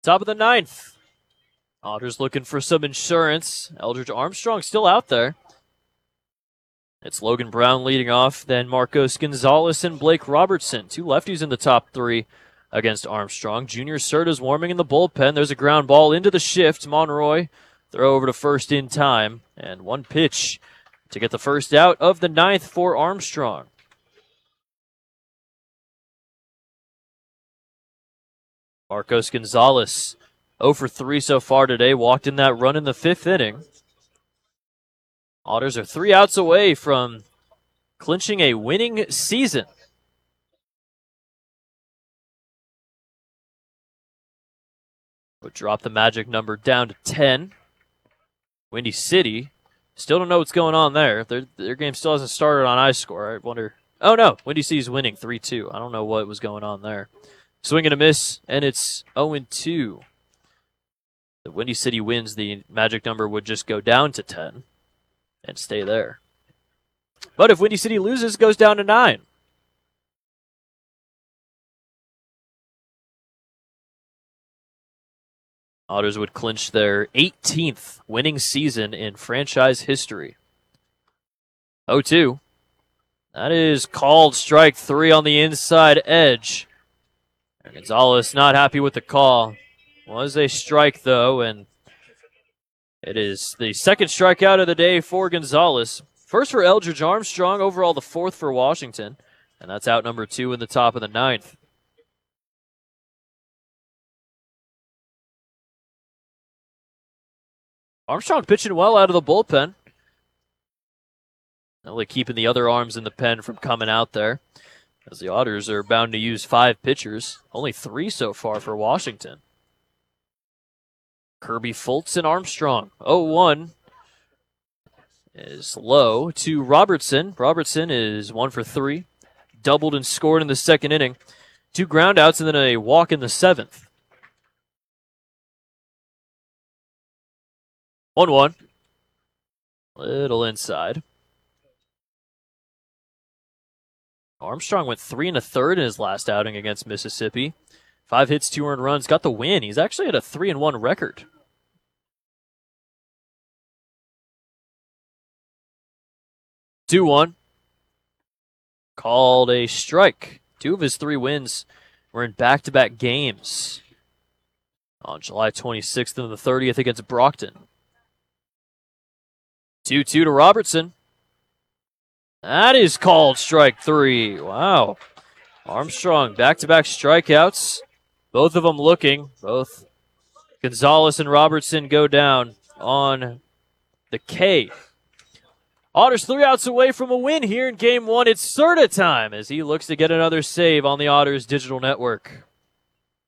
Top of the ninth. Otters looking for some insurance. Eldridge Armstrong still out there. It's Logan Brown leading off, then Marcos Gonzalez and Blake Robertson. Two lefties in the top three against Armstrong. Junior Serta's warming in the bullpen. There's a ground ball into the shift. Monroy throw over to first in time. And one pitch to get the first out of the ninth for Armstrong. Marcos Gonzalez 0 for 3 so far today. Walked in that run in the fifth inning. Otters are 3 outs away from clinching a winning season. Would drop the magic number down to 10. Windy City, still don't know what's going on there. Their game still hasn't started on iScore. I wonder. Oh no, Windy City's winning 3-2. I don't know what was going on there. Swing and a miss, and it's 0-2. If Windy City wins, the magic number would just go down to 10 and stay there. But if Windy City loses, it goes down to 9. Otters would clinch their 18th winning season in franchise history. 0-2. That is called strike 3 on the inside edge. Gonzalez not happy with the call. Was a strike, though, and it is the second strikeout of the day for Gonzalez. First for Eldridge Armstrong, overall the fourth for Washington, and that's out number 2 in the top of the ninth. Armstrong pitching well out of the bullpen. Only keeping the other arms in the pen from coming out there, as the Otters are bound to use 5 pitchers. Only 3 so far for Washington. Kirby Fultz and Armstrong. 0-1 is low to Robertson. Robertson is 1 for 3. Doubled and scored in the second inning. 2 groundouts and then a walk in the 7th. 1-1. Little inside. Armstrong went 3 1/3 in his last outing against Mississippi. 5 hits, 2 earned runs, got the win. He's actually at a 3-1 record. 2-1. Called a strike. 2 of his 3 wins were in back-to-back games. On July 26th and the 30th against Brockton. 2-2 to Robertson. That is called strike 3. Wow. Armstrong, back-to-back strikeouts. Both of them looking. Both Gonzalez and Robertson go down on the K. Otters 3 outs away from a win here in Game 1. It's Serta time as he looks to get another save on the Otters digital network.